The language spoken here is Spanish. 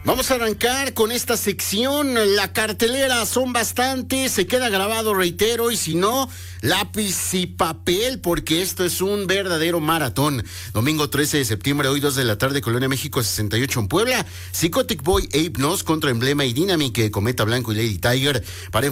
Vamos a arrancar con esta sección. La cartelera son bastantes, se queda grabado, reitero, y si no, lápiz y papel, porque esto es un verdadero maratón. Domingo 13 de septiembre, hoy 2 de la tarde, Colonia México 68 en Puebla. Psychotic Boy, Ape Nos contra Emblema y Dynamic, Cometa Blanco y Lady Tiger. Para